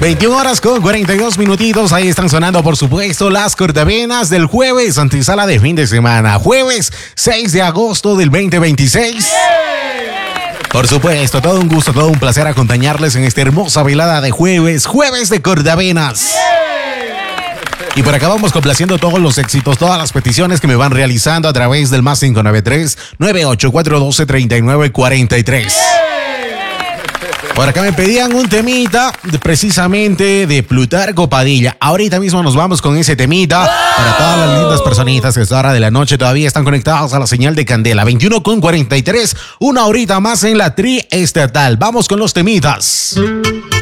21 horas con 42 minutitos. Ahí están sonando, por supuesto, las cortavenas del jueves, antesala de fin de semana. Jueves 6 de agosto del 2026. Por supuesto, todo un gusto, todo un placer acompañarles en esta hermosa velada de jueves de cortavenas. Y por acá vamos complaciendo todos los éxitos, todas las peticiones que me van realizando a través del más 593-98412-3943. Por acá me pedían un temita precisamente de Plutarco Padilla. Ahorita mismo nos vamos con ese temita para todas las lindas personitas que a esta hora de la noche todavía están conectadas a la señal de Candela. 21:43, una horita más en la tri estatal. Vamos con los temitas.